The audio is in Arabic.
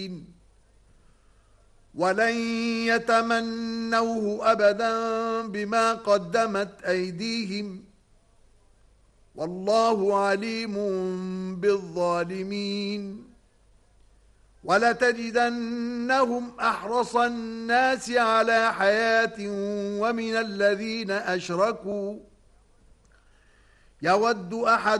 ولن يتمنوه أبدا بما قدمت أيديهم والله عليم بالظالمين ولتجدنهم أحرص الناس على حياة ومن الذين أشركوا يود أحد